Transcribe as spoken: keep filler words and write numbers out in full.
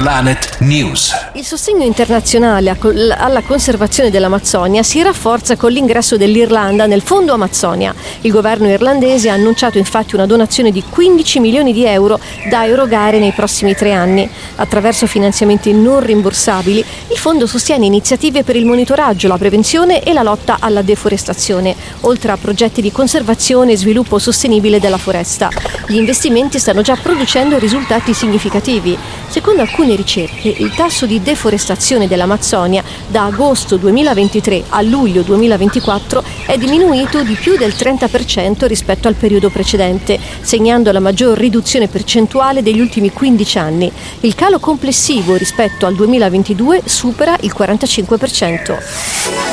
Planet News. Il sostegno internazionale alla conservazione dell'Amazzonia si rafforza con l'ingresso dell'Irlanda nel Fondo Amazzonia. Il governo irlandese ha annunciato infatti una donazione di quindici milioni di euro da erogare nei prossimi tre anni. Attraverso finanziamenti non rimborsabili, il fondo sostiene iniziative per il monitoraggio, la prevenzione e la lotta alla deforestazione, oltre a progetti di conservazione e sviluppo sostenibile della foresta. Gli investimenti stanno già producendo risultati significativi. Secondo alcune ricerche, il tasso di deforestazione dell'Amazzonia da agosto duemilaventitré a luglio duemilaventiquattro è diminuito di più del trenta per cento rispetto al periodo precedente, segnando la maggior riduzione percentuale degli ultimi quindici anni. Il calo complessivo rispetto al duemilaventidue supera il quarantacinque per cento.